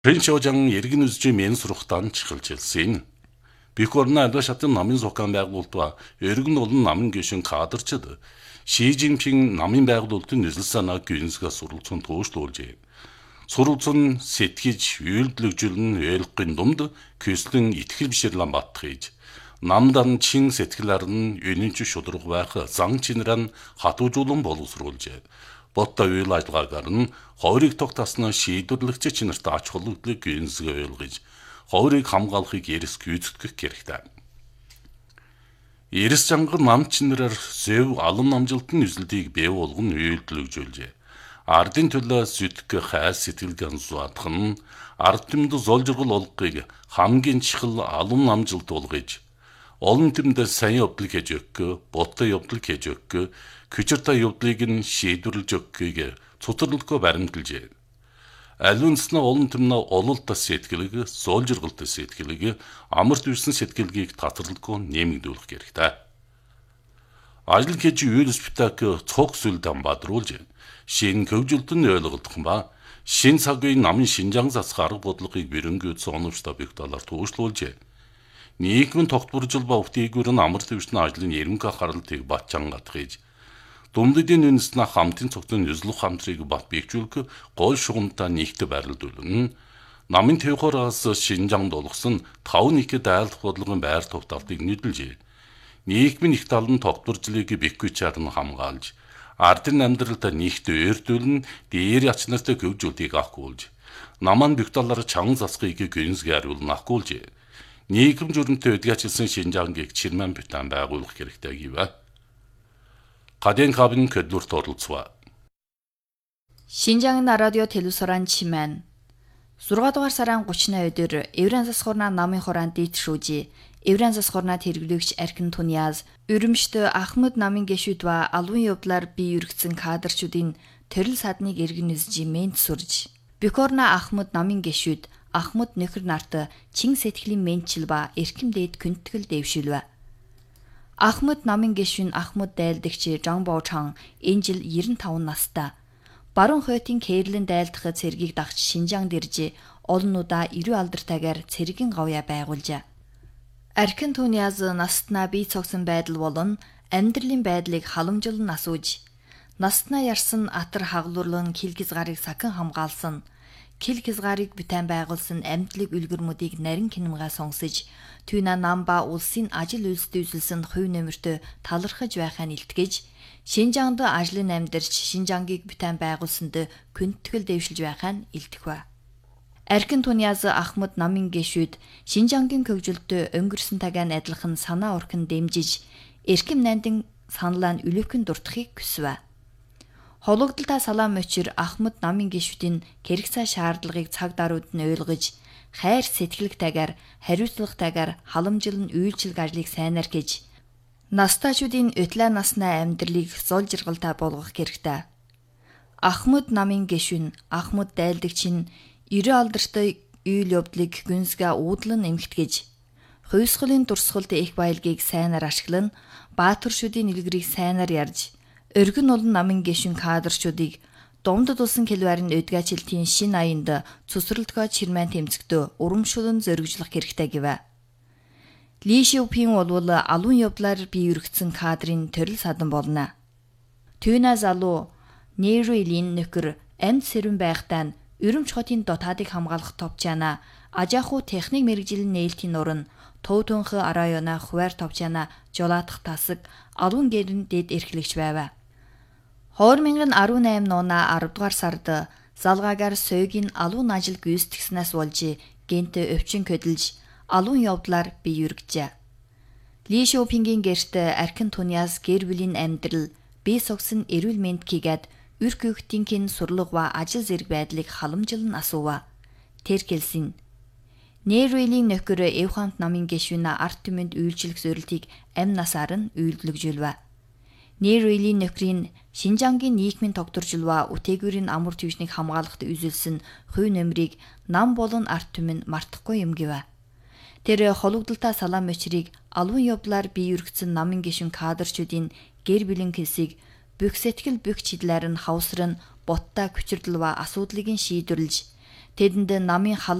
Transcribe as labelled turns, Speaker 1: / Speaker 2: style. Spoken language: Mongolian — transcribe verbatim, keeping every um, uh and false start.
Speaker 1: Френчожан иргэн үзжи мен сурахтан чихэлж хэлсэн. Бикорна альва шатын намын зохион байгуулалтаа өргөн олон намын гишүүн кадрчид Ши Жинпин намын байгуулалтын нийслэл санааг гүнзгээ суралцсан туушлуулжээ. Суралцсан сэтгэж үйлдэлжүүлэн ойлгохын думд көслөн итгэл бишэрлэн баттхийж намдан чин сэтгэлээр нь үнэнч шудраг байх зан чинран хатуужуулан боловсруулжээ. Ботта үйл ажиллагаагаар нь хойрыг тогтоосноо шийдвэрлэгч чинарт ач холбогдлыг гүнзгий ойлгож хойрыг хамгаалахыг эрс гүйцэтгэх хэрэгтэй. Эрс чангар нам чинраар зөв алан намжилтын үзэлтийг бий болгон үйлдэлжүүлжээ. Ардын төлөө зүтгэх хайр сэтгэл ганцуадах нь ард түмэд зол жургал олгохыг хамгийн чухал алан намжилт болгож олон түмэд сайн явдал хийж өгөх, боттой явдал хийж өгөх, күчиртэй явдлыг нь шийдвэрлэж өгөхийг цуцралгүй баримталжээ. Алюнснаа олон түмнээ ололттой сэтгэлийг, зол жургалтай сэтгэлийг, амарт үйсэн сэтгэлгийг татварлахгүй нэмэгдүүлэх хэрэгтэй. Ажил хийж үйл спектакль цог сүлдэн бадруулж шин хөгжилтөнд ойлгох ба шин цагийн намын шинжаан засах арга бодлогыг бэрэнгээд оновчтой бигталаар туушлуулжээ. Нийгмийн тогтворжил ба өвтгийгүр нь амар төвчний ажлын ерөнхий харалтыг батчангат хийж Думдын үндэснэ хамтын цогцын үзлэх хамтрыг бат бийгжүүлэх гол шугамтай нэгт байрлуулна. Намын төвхөөрөөс шинжаанд болгосон тав нэгэд айлдах бодлогын байр тогтоолтыг нийлжээ. Нийгмийн их тал нь тогтворжлыг бэхгүйчээр нь хамгаалж, ардын амьдралд нэгт өөртүүлэн дээр ачнартай хөгжүүлтийг ахгуулж, наман бигталаар чанга засахыг гүнзгий хариулна ахгуулж, нийгэм журмтай өдгөөчлсөн шинжаангийг чирмэн битэн байгуулах хэрэгтэй гэвэ. Гаден кабин көдлүрт оролцваа.
Speaker 2: Шинжаан радио телевизоран чимэн. зургаа дугаар сарын гуравны өдөр Еврен засхорна намын хуран дийтршүүжи. Еврен засхорна тэрглэгч Аркин Туниаз, Өрөмшт Ахмад намын гишүүд ба албан явдлаар бий өргөцсөн кадрчүүдийн төрөл садныг эргэн үзжи мент сурж. Бикорна Ахмад намын гишүүд Ахмад нөхөр нарт чин сэтгэлийн ментчил ба эрхэм дээд күнтгэл дэвшилвэ. Ахмад намын гишүүн Ахмад дайлдагч Жан Боочан энэ жил ерөн таван настай. Баруун хойтын Кэрлэн дайлдах цэргийг дагч Шинжаанд ирж олоннуудаа эрүү алдартай цэргийн говья байгуулжээ. Аркин Туниаз настнаа бие цогсон байдал болон амьдралын байдлыг халамжилан асууж, настнаа ярсан атар хаглуурлан кил хязгаарыг сахин хамгаалсан, кил хязгаарыг бүтээн байгуулсан амьдлыг үлгэрмүүдийг нарийн кинемгаа сонсож, түүнэ нам ба улсын ажил үйлстэй үзүүлсэн хувь нэмэртөө талархаж байхаа илтгэж, Шинжаанд ажлын амьдарч Шинжаангийг бүтээн байгуулсанд күнтгэл дэвшилж байхаа илтгэв. Аркин Туниаз Ахмад намын гишүүд Шинжаангийн хөгжилтөд өнгөрсөн тагаан адилхан санаа урхан дэмжиж, эрхэм найдан саналаа нь үлэхэн дуртахыг хүсвэ. Хологдолтой салаам өчир Ахмад намын гишүүдийн хэрэгцээ шаардлагыг цаг даруйд нь ойлгож, хайр сэтгэлгтэйгээр, хариуцлагатайгаар халамжилан үйлчлэг ажлыг сайнаар хийж, настайчуудын өтлөө наснаа амьдралыг зол жиргалтай болгох хэрэгтэй. Ахмад намын гишүүн Ахмад дайлдагч нь эрүү алдартай үйл явдлыг гүнзгий уудлан эмхтгэж, хувьсгалын дурсгалд их баялагийг сайнаар ашиглан, баатар шүдийн илгэрийг сайнаар ярьж, өргөн олон намын гишүүн кадрчуудыг Домдод улсын хэлвэрийн өдгөөчлөлтийн шин аянд цусралдгой чирмэн тэмцэгтөө урамшуулан зоригжлох хэрэгтэй гэвэ. Ли Шиупин болвол алуун явдлаар бий өргөцсөн кадрын төрөл садан болно. Түүнэ залуу Нейруилийн нөхөр амьд сэрвэн байхтаа Өрөмч хотын дотаадыг хамгаалах товчаана, ажааху техник мэргэжилийн нээлтийн нуран, төв төнхө арайона хуваар товчаана жолоодох тасаг алуун гэрэн дэд эрхлэгч байв. две тысячи десять нуна арав дугаар сард залгаагаар сойгийн алуун ажил гүйцэтгснээс болж гэнт өвчин көдөлж алуун явдлаар бий өргөжээ. Ли Шиупингийн гэрт Аркин Туниаз гэр бүлийн амьдрал, бие согсон эрүүл мэнд хийгээд үр хөвгтийн сурлага ба ажил зэрэг байдлыг халамжилан асуув. Тэр хэлсэн. Нейруилийн нөхөр Эвхамт намын гишүүн арт түмэнд үйлчлэх зорилтыг амь насаар нь үйлдэлжүүлв. Нейруилийн нөхрийн Шинжаангийн нийгмийн тогтворжил ба үтээгүүрийн амар түвшнийг хамгаалахад үзүүлсэн хувь нэмрийг нам болон арт түмэн мартахгүй юм гэв. Тэр хологдолтой салаам өчрийг алуун явдлаар бий өргөцсөн намын гишүүн кадрчүүдийн гэр бүлийн хэлсийг бүх сэтгэл бүх чиглэлээр нь хавсран боттой хүчрдэл ба асуудлыг нь шийдвэрлэж, Тэдэнд намын